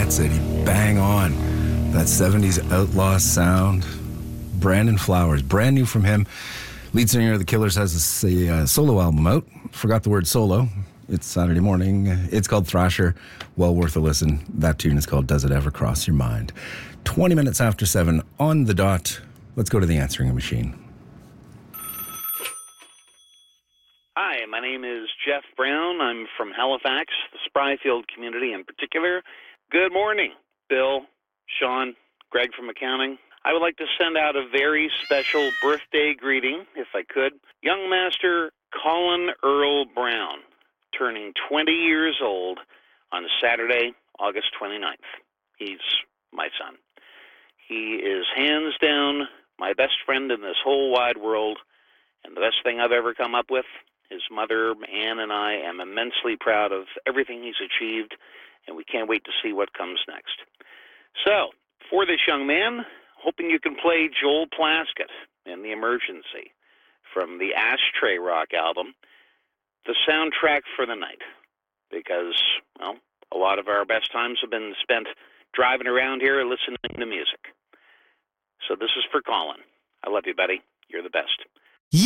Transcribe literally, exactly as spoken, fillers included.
gets it. He bang on. That seventies outlaw sound. Brandon Flowers, brand new from him. Lead singer of The Killers has a uh, solo album out. Forgot the word solo. It's Saturday morning. It's called Thrasher. Well worth a listen. That tune is called Does It Ever Cross Your Mind? twenty minutes after seven on the dot. Let's go to the answering machine. Hi, my name is Jeff Brown. I'm from Halifax, the Spryfield community in particular. Good morning, Bill, Sean, Greg from accounting. I would like to send out a very special birthday greeting, if I could. Young Master Colin Earl Brown, turning twenty years old on Saturday, August twenty-ninth. He's my son. He is hands down my best friend in this whole wide world, and the best thing I've ever come up with. His mother, Ann, and I am immensely proud of everything he's achieved, and we can't wait to see what comes next. So, for this young man, hoping you can play Joel Plaskett in The Emergency from the Ashtray Rock album, the soundtrack for the night. Because, well, a lot of our best times have been spent driving around here listening to music. So this is for Colin. I love you, buddy. You're the best.